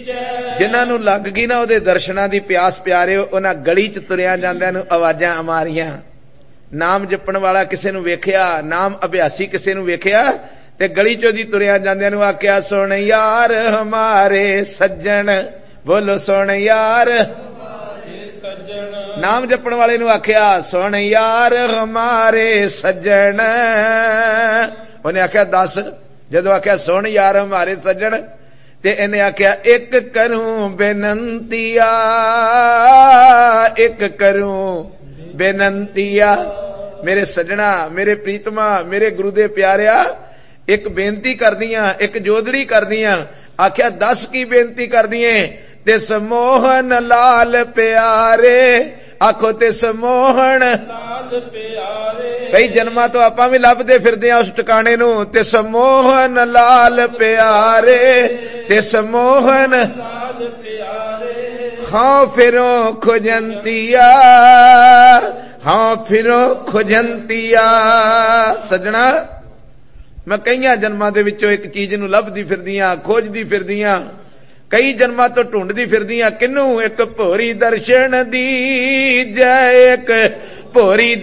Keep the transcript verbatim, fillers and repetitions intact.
जिन्हां नूं लग गई ना उहदे दर्शनां दी प्यास प्यारे, उन्हां गली च तुरिया जांदियां नूं आवाजां मारियां। नाम जपण वाला किसे नूं वेखिया, नाम अभ्यासी किसे नूं वेखिया ते गली चों दी तुरिया जांदियां नूं आख्या, सुन यार हमारे सज्जन, बोलो सुन यार। नाम जपण वाले नूं आख्या, सुन यार हमारे सज्जन। उन्हें आख्या दस, जदों आख्या सुन यार हमारे सज्जन ते इन्हें आख्या, एक करूं बेनंतिया, एक करूं बेनंतिया। मेरे सजना, मेरे प्रीतमा, मेरे गुरु दे प्यारिया, एक बेनती कर दियां, एक जोदड़ी कर दियां। आख्या दस की बेनती कर दिए ते समोहन लाल प्यारे, आखो ते समोहन लाल प्यारे। कई जन्मां तो आपां भी लभदे फिरदे आ उस ठिकाणे नूं, ते समोहन लाल प्यारे, ते समोहन लाल प्यारे। हाँ फिरो खुजंतिया, हाँ फिरो खुजंतिया। सजना मैं कईयां जन्मां दे विचों एक चीज नूं लभदी फिरदियां, खोजदी फिरदियां, कई जन्मां तो ढूंढदी फिरदियां। किनू? एक भोरी दर्शन दी जय, एक भोरी